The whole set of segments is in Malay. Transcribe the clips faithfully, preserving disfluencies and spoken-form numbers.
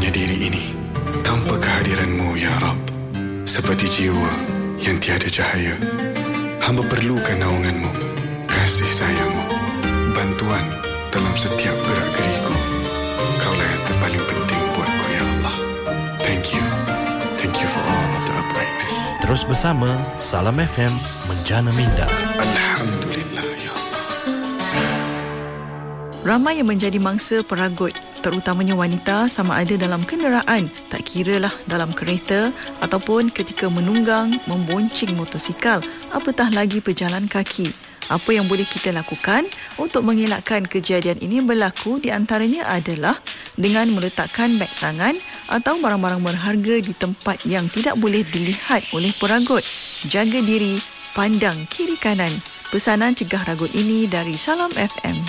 sumpahnya diri ini. Tanpa kehadiran-Mu, Ya Rabb, seperti jiwa yang tiada cahaya. Hamba perlukan naungan-Mu, kasih sayang-Mu, bantuan dalam setiap gerak geriku. Kaulah yang terpaling penting buatku, Ya Allah. Thank you. Thank you for all of the uprightness. Terus bersama Salam F M menjana minda. Alhamdulillah, Ya Allah. Ramai yang menjadi mangsa peragut, terutamanya wanita, sama ada dalam kenderaan, tak kiralah dalam kereta ataupun ketika menunggang, membonceng motosikal, apatah lagi berjalan kaki. Apa yang boleh kita lakukan untuk mengelakkan kejadian ini berlaku di antaranya adalah dengan meletakkan beg tangan atau barang-barang berharga di tempat yang tidak boleh dilihat oleh peragut. Jaga diri, pandang kiri kanan. Pesanan cegah ragut ini dari Salam F M.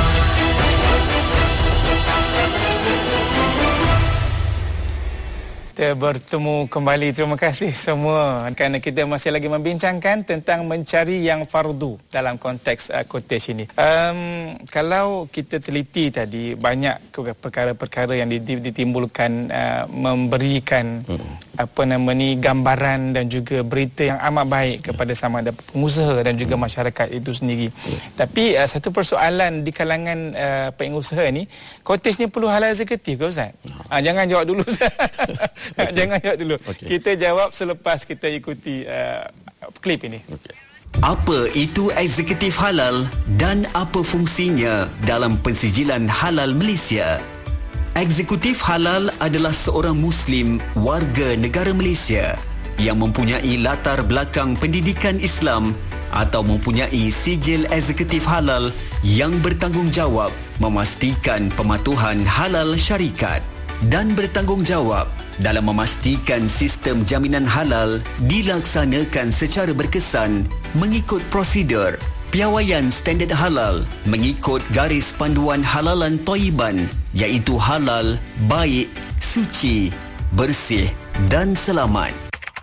Kita bertemu kembali. Terima kasih semua kerana kita masih lagi membincangkan tentang mencari yang fardu dalam konteks uh, quotation ini. Um, kalau kita teliti tadi, banyak perkara-perkara yang ditimbulkan uh, memberikan hmm. apa nama ni gambaran dan juga berita yang amat baik kepada sama ada pengusaha dan juga masyarakat itu sendiri. Hmm. Tapi uh, satu persoalan di kalangan uh, pengusaha ni, quotation ni perlu halal eksekutif ke Ustaz? Hmm. Uh, jangan jawab dulu Ustaz. Okay. Jangan jawab dulu. Okay. Kita jawab selepas kita ikuti uh, klip ini. Okay. Apa itu eksekutif halal dan apa fungsinya dalam pensijilan halal Malaysia? Eksekutif halal adalah seorang Muslim warga negara Malaysia yang mempunyai latar belakang pendidikan Islam atau mempunyai sijil eksekutif halal yang bertanggungjawab memastikan pematuhan halal syarikat dan bertanggungjawab dalam memastikan sistem jaminan halal dilaksanakan secara berkesan mengikut prosedur piawaian standard halal mengikut garis panduan halalan Thayyiban, iaitu halal, baik, suci, bersih dan selamat.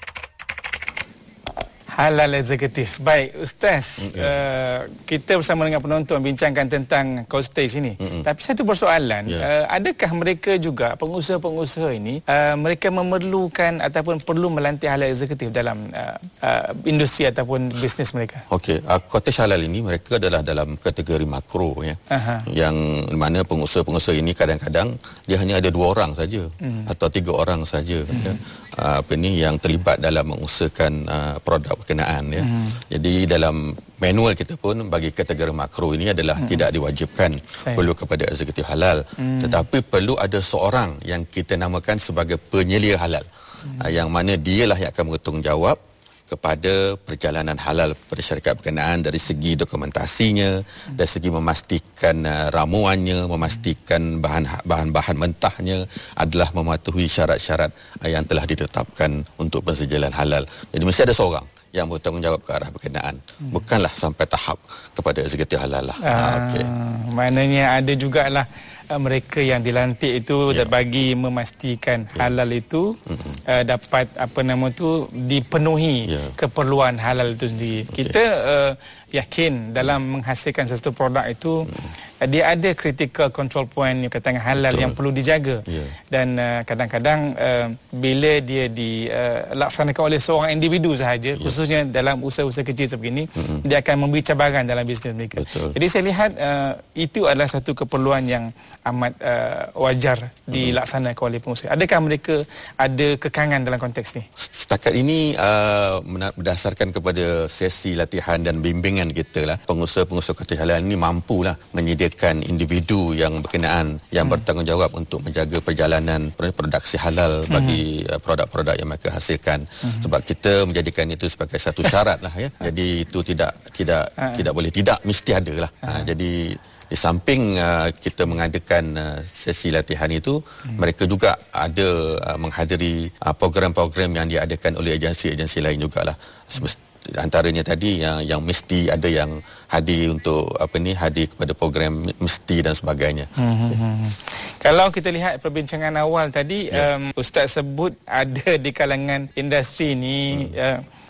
Halal eksekutif. Baik, Ustaz, okay. uh, kita bersama dengan penonton bincangkan tentang coastage ini. Mm-hmm. Tapi satu persoalan, yeah. uh, adakah mereka juga, pengusaha-pengusaha ini, uh, mereka memerlukan ataupun perlu melantik halal eksekutif dalam uh, uh, industri ataupun bisnes mereka? Okey, uh, coastage halal ini mereka adalah dalam kategori makro, ya. Uh-huh. Yang mana pengusaha-pengusaha ini kadang-kadang dia hanya ada dua orang saja mm. atau tiga orang saja. Mm. Ya. Uh, apa ni yang terlibat dalam mengusahakan uh, produk berkenaan, ya. Hmm. Jadi dalam manual kita pun bagi kategori makro ini adalah hmm. tidak diwajibkan Saya. perlu kepada eksekutif halal, hmm. tetapi perlu ada seorang yang kita namakan sebagai penyelia halal, hmm. uh, yang mana dialah yang akan bertanggungjawab kepada perjalanan halal kepada syarikat berkenaan dari segi dokumentasinya, hmm. dari segi memastikan uh, ramuannya, memastikan bahan bahan-bahan mentahnya adalah mematuhi syarat-syarat uh, yang telah ditetapkan untuk pensijilan halal. Jadi mesti ada seorang yang bertanggungjawab ke arah berkenaan, hmm. bukanlah sampai tahap kepada eksekutif halal lah. Ah, okay. Maknanya ada jugalah mereka yang dilantik itu ya. bagi memastikan ya. halal itu mm-hmm. uh, dapat apa nama tu dipenuhi ya. keperluan halal itu sendiri. Okay. Kita uh, yakin dalam menghasilkan sesuatu produk itu mm. dia ada critical control point yang katakan halal Betul. yang perlu dijaga. Ya. Dan uh, kadang-kadang uh, bila dia dilaksanakan uh, oleh seorang individu sahaja, ya. khususnya dalam usaha-usaha kecil seperti ini, mm-hmm. dia akan memberi cabaran dalam bisnes mereka. Betul. Jadi saya lihat uh, itu adalah satu keperluan yang amat uh, wajar dilaksanakan oleh pengusaha. Adakah mereka ada kekangan dalam konteks ni? Setakat ini uh, berdasarkan kepada sesi latihan dan bimbingan kita lah, pengusaha-pengusaha coastage halal ini mampulah menyediakan individu yang berkenaan yang hmm. bertanggungjawab untuk menjaga perjalanan produksi halal hmm. bagi uh, produk-produk yang mereka hasilkan. Hmm. Sebab kita menjadikan itu sebagai satu syarat lah, ya. Jadi itu tidak tidak ha. tidak boleh tidak, mesti ada lah. Ha. Ha, jadi di samping uh, kita mengadakan uh, sesi latihan itu, hmm. mereka juga ada uh, menghadiri uh, program-program yang diadakan oleh agensi-agensi lain jugalah. Hmm. Antaranya tadi yang yang mesti ada yang hadir untuk apa ni hadir kepada program mesti dan sebagainya. Hmm. Hmm. Kalau kita lihat perbincangan awal tadi, ya. um, Ustaz sebut ada di kalangan industri ni hmm. uh,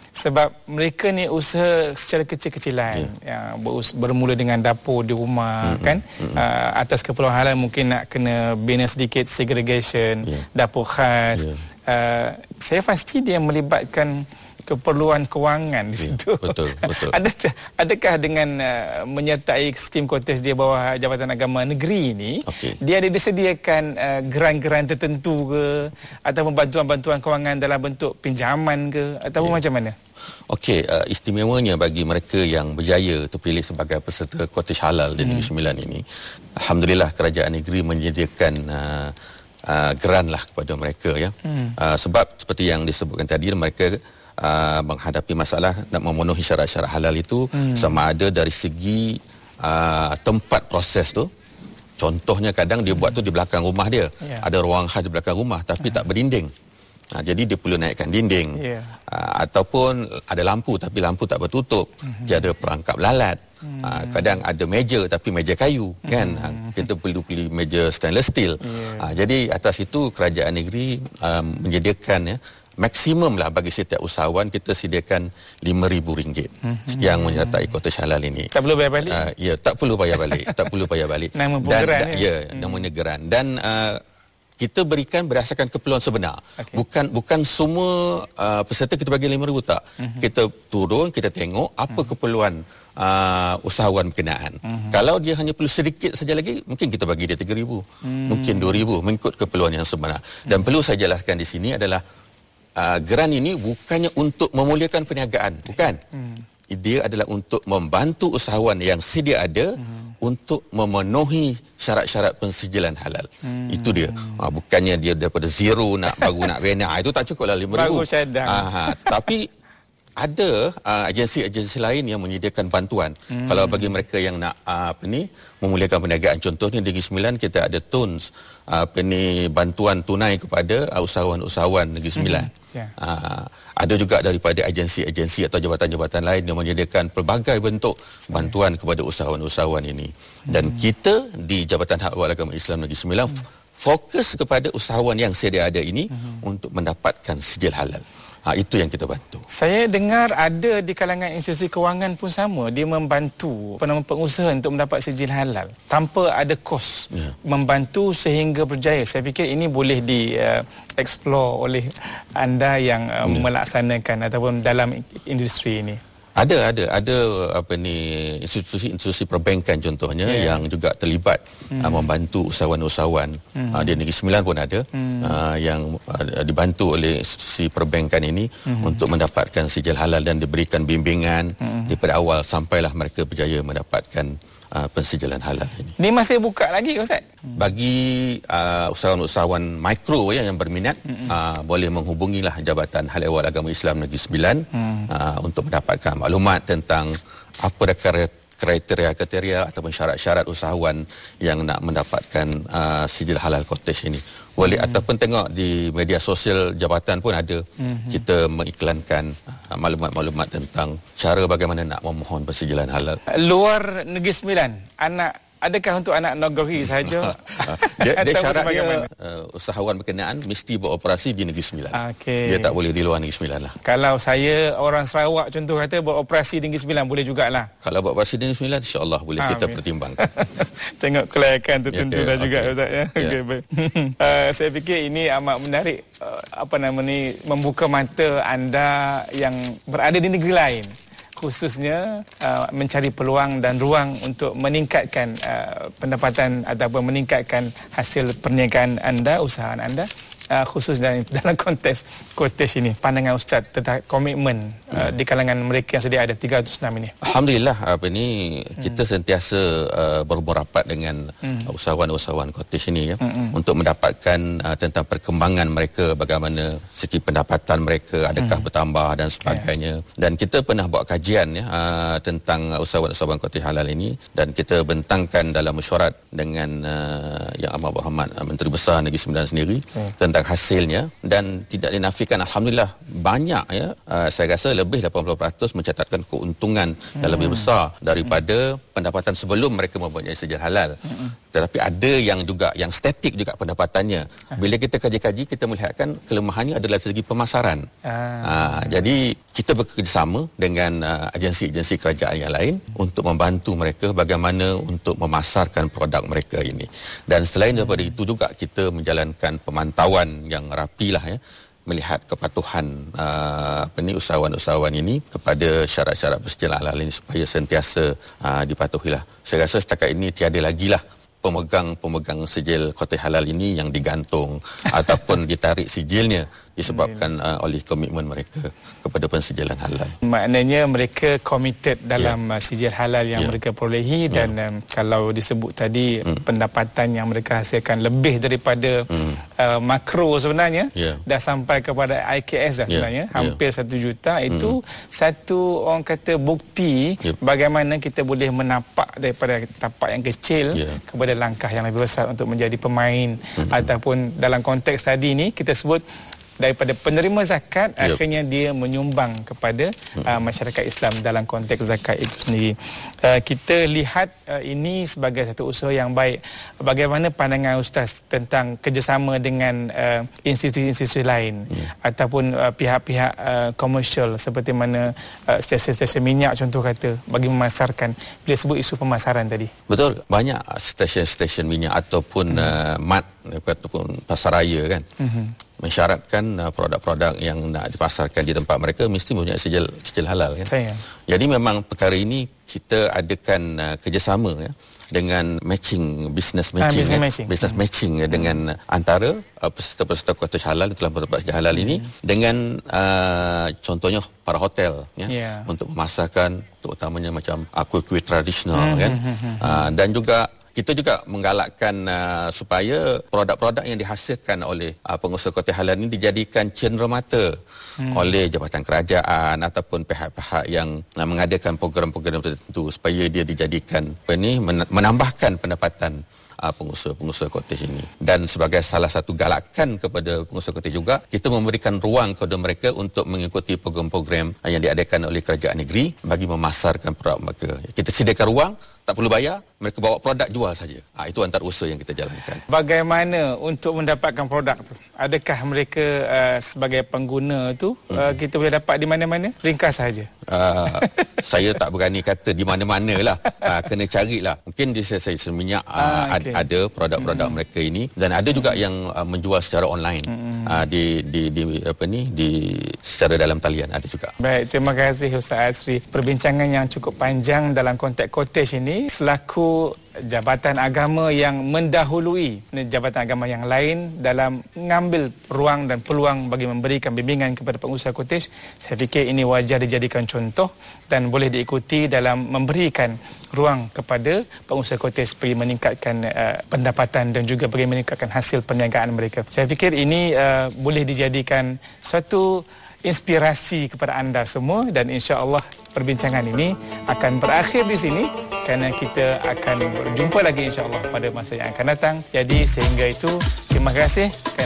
Sebab mereka ni usaha secara kecil-kecilan, yeah. yang berus- bermula dengan dapur di rumah, mm-hmm. kan, mm-hmm. Uh, atas keperluan halal mungkin nak kena bina sedikit segregation, yeah. dapur khas. Yeah. Uh, saya pasti dia melibatkan keperluan kewangan di situ. Ya, betul, betul. Adakah, adakah dengan uh, menyertai sistem kontes dia bawah Jabatan Agama Negeri ini, okay. dia ada disediakan uh, geran-geran tertentu ke, ataupun bantuan-bantuan kewangan dalam bentuk pinjaman ke, ataupun ya. macam mana? Okey, uh, istimewanya bagi mereka yang berjaya terpilih sebagai peserta Kontes Halal di Negeri Sembilan ini, alhamdulillah kerajaan negeri menyediakan uh, uh, geran lah kepada mereka, ya. Hmm. Uh, sebab seperti yang disebutkan tadi, mereka Uh, menghadapi masalah nak memenuhi syarat-syarat halal itu, hmm. sama ada dari segi uh, tempat proses tu. Contohnya kadang dia buat tu di belakang rumah dia, yeah. ada ruang khas di belakang rumah tapi hmm. tak berdinding. Uh, jadi dia perlu naikkan dinding, yeah. uh, ataupun ada lampu tapi lampu tak bertutup, hmm. dia ada perangkap lalat. Hmm. Uh, kadang ada meja tapi meja kayu, hmm. kan, uh, kita perlu beli meja stainless steel. Yeah. Uh, jadi atas itu kerajaan negeri uh, menyediakan, ya, maksimum lah bagi setiap usahawan kita sediakan lima ribu ringgit mm-hmm. yang menyertai Kontes Halal ini. Tak perlu bayar balik? Uh, ya, tak perlu bayar balik. tak perlu bayar balik. Nama dan, geran, da, ya, hmm. namanya geran. Dan uh, kita berikan berdasarkan keperluan sebenar. Okay. Bukan bukan semua uh, peserta kita bagi lima ribu, tak. Mm-hmm. Kita turun, kita tengok apa mm-hmm. keperluan uh, usahawan berkenaan. Mm-hmm. Kalau dia hanya perlu sedikit saja lagi, mungkin kita bagi dia tiga ribu. Mm-hmm. Mungkin dua ribu, mengikut keperluan yang sebenar. Dan mm-hmm. perlu saya jelaskan di sini adalah Uh, geran ini bukannya untuk memuliakan perniagaan, bukan. Hmm. Dia adalah untuk membantu usahawan yang sedia ada hmm. untuk memenuhi syarat-syarat pensijilan halal. Hmm. Itu dia. Uh, bukannya dia daripada zero nak baru nak bina, itu tak cukup lah lima ribu. Baru cadang. Uh, tapi ada uh, agensi-agensi lain yang menyediakan bantuan. Hmm. Kalau bagi mereka yang nak uh, apa ni memuliakan perniagaan, contohnya di Negeri Sembilan kita ada T U N S, uh, apa ni bantuan tunai kepada uh, usahawan-usahawan Negeri Sembilan. Hmm. Yeah. Uh, ada juga daripada agensi-agensi atau jabatan-jabatan lain yang menyediakan pelbagai bentuk bantuan kepada usahawan-usahawan ini. Dan hmm. kita di Jabatan Hak Ehwal Agama Islam Negeri Sembilan hmm. fokus kepada usahawan yang sedia ada ini hmm. untuk mendapatkan sijil halal. Ha, itu yang kita bantu. Saya dengar ada di kalangan institusi kewangan pun sama, dia membantu penama pengusaha untuk mendapat sijil halal tanpa ada kos, ya. Membantu sehingga berjaya. Saya fikir ini boleh di uh, explore oleh anda yang uh, ya. melaksanakan ataupun dalam industri ini. Ada, ada, ada apa ni institusi-institusi perbankan contohnya yeah. yang juga terlibat hmm. uh, membantu usahawan-usahawan hmm. uh, di Negeri Sembilan pun ada hmm. uh, yang uh, dibantu oleh institusi perbankan ini hmm. untuk mendapatkan sijil halal dan diberikan bimbingan hmm. daripada awal sampailah mereka berjaya mendapatkan uh, pensijilan halal ini. Ini masih buka lagi Ustaz? Bagi uh, usahawan-usahawan mikro, ya, yang berminat hmm. uh, boleh menghubungilah Jabatan Hal Ehwal Agama Islam Negeri Sembilan hmm. uh, untuk mendapatkan maklumat tentang apa dah kriteria-kriteria ataupun syarat-syarat usahawan yang nak mendapatkan uh, sijil halal Kontes ini. Boleh hmm. ataupun tengok di media sosial jabatan pun ada hmm. kita mengiklankan uh, maklumat-maklumat tentang cara bagaimana nak memohon pensijilan halal. Luar Negeri Sembilan, anak adakah untuk anak negeri sahaja? dia dia syaratnya uh, usahawan berkenaan mesti beroperasi di Negeri Sembilan. Okay. Dia tak boleh di luar Negeri Sembilan lah. Kalau saya orang Sarawak contoh kata beroperasi di Negeri Sembilan boleh jugalah. Kalau beroperasi di Negeri Sembilan, insya-Allah boleh. Amin. Kita pertimbangkan. Tengok kelayakan tertentu dah juga Ustaz, ya. Okey, baik. uh, saya fikir ini amat menarik, uh, apa nama ni, membuka mata anda yang berada di negeri lain, khususnya uh, mencari peluang dan ruang untuk meningkatkan uh, pendapatan ataupun meningkatkan hasil perniagaan anda, usaha anda, uh, khusus dalam, dalam kontes kontes ini. Pandangan Ustaz tentang komitmen uh, di kalangan mereka yang sedia ada tiga ratus enam ini. Alhamdulillah, apa ni kita hmm. sentiasa uh, berhubung rapat dengan hmm. usahawan-usahawan kontes ini, ya, hmm. untuk mendapatkan uh, tentang perkembangan mereka, bagaimana segi pendapatan mereka adakah hmm. bertambah dan sebagainya. Yeah. Dan kita pernah buat kajian, ya, uh, tentang usahawan-usahawan Kontes Halal ini, dan kita bentangkan dalam mesyuarat dengan uh, Yang Amat Berhormat uh, Menteri Besar Negeri Sembilan sendiri hmm. tentang hasilnya, dan tidak dinafikan alhamdulillah banyak, ya, uh, saya rasa lebih lebih lapan puluh peratus mencatatkan keuntungan hmm. yang lebih besar daripada hmm. pendapatan sebelum mereka mempunyai sijil halal. Hmm. Tetapi ada yang juga yang statik juga pendapatannya. Bila kita kaji-kaji, kita melihatkan kelemahannya adalah segi pemasaran. Ah. Ha, jadi kita bekerjasama dengan uh, agensi-agensi kerajaan yang lain untuk membantu mereka bagaimana untuk memasarkan produk mereka ini. Dan selain daripada itu juga kita menjalankan pemantauan yang rapilah ya, melihat kepatuhan uh, apa ni usahawan-usahawan ini kepada syarat-syarat persetujuan halal ini supaya sentiasa uh, dipatuhilah. Saya rasa setakat ini tiada lagi lah pemegang-pemegang sijil Koteh Halal ini yang digantung ataupun ditarik sijilnya disebabkan uh, oleh komitmen mereka kepada pensijilan halal. Maknanya mereka committed dalam yeah. sijil halal yang yeah. mereka perolehi dan yeah. um, kalau disebut tadi mm. pendapatan yang mereka hasilkan lebih daripada mm. uh, makro sebenarnya yeah. dah sampai kepada I K S dah sebenarnya yeah. hampir yeah. satu juta itu mm. satu orang kata bukti yep. bagaimana kita boleh menapak daripada tapak yang kecil yeah. kepada langkah yang lebih besar untuk menjadi pemain mm-hmm. ataupun dalam konteks tadi ni kita sebut daripada penerima zakat yep. akhirnya dia menyumbang kepada hmm. uh, masyarakat Islam dalam konteks zakat itu sendiri. Uh, kita lihat uh, ini sebagai satu usaha yang baik. Bagaimana pandangan Ustaz tentang kerjasama dengan uh, institusi-institusi lain hmm. ataupun uh, pihak-pihak uh, komersial seperti mana uh, stesen-stesen minyak contoh kata bagi memasarkan, bila sebut isu pemasaran tadi. Betul, banyak stesen-stesen minyak ataupun hmm. uh, mat ataupun pasaraya kan. Hmm. mensyaratkan uh, produk-produk yang nak dipasarkan di tempat mereka mesti mempunyai sijil sijil halal kan. Saya. Jadi memang perkara ini kita adakan uh, kerjasama ya dengan matching business matching ah, ya, matching, business hmm. matching ya, dengan hmm. antara uh, peserta-peserta Koteh Halal telah mendapat sijil halal hmm. ini dengan uh, contohnya para hotel ya yeah. untuk memasarkan terutamanya macam uh, kuih-kuih tradisional hmm. kan hmm. uh, dan juga kita juga menggalakkan uh, supaya produk-produk yang dihasilkan oleh uh, pengusaha Koteh Halal ini dijadikan cenderamata hmm. oleh jabatan kerajaan ataupun pihak-pihak yang uh, mengadakan program-program tertentu supaya dia dijadikan apa ni menambahkan pendapatan uh, pengusaha-pengusaha Koteh ini. Dan sebagai salah satu galakan kepada pengusaha Koteh juga, kita memberikan ruang kepada mereka untuk mengikuti program-program yang diadakan oleh kerajaan negeri bagi memasarkan produk mereka. Kita sediakan ruang, tak perlu bayar, mereka bawa produk jual saja. Ha, itu antara usaha yang kita jalankan. Bagaimana untuk mendapatkan produk tu? Adakah mereka uh, sebagai pengguna tu hmm. uh, kita boleh dapat di mana-mana? Ringkas saja. Uh, saya tak berani kata di mana-mana lah. Uh, kena carilah. Mungkin di stesen minyak uh, ah, okay. ada produk-produk hmm. mereka ini dan ada juga yang uh, menjual secara online hmm. uh, di di di apa ni di secara dalam talian ada juga. Baik, terima kasih Ustaz Azri. Perbincangan yang cukup panjang dalam konteks Kotej ini selaku jabatan agama yang mendahului jabatan agama yang lain dalam mengambil ruang dan peluang bagi memberikan bimbingan kepada pengusaha Kotej. Saya fikir ini wajar dijadikan contoh dan boleh diikuti dalam memberikan ruang kepada pengusaha Kotej bagi meningkatkan uh, pendapatan dan juga bagi meningkatkan hasil perniagaan mereka. Saya fikir ini uh, boleh dijadikan satu inspirasi kepada anda semua dan insya-Allah perbincangan ini akan berakhir di sini kerana kita akan berjumpa lagi insya-Allah pada masa yang akan datang. Jadi sehingga itu terima kasih kerana